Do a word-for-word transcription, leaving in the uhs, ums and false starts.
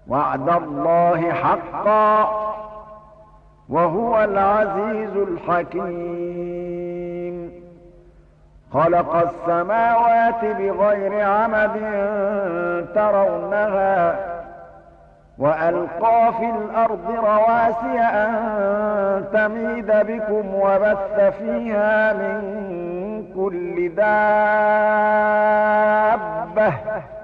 وعد الله حقا وهو العزيز الحكيم خلق السماوات بغير عمد ترونها وألقى في الأرض رواسي أن تميد بكم وبث فيها من كل دابة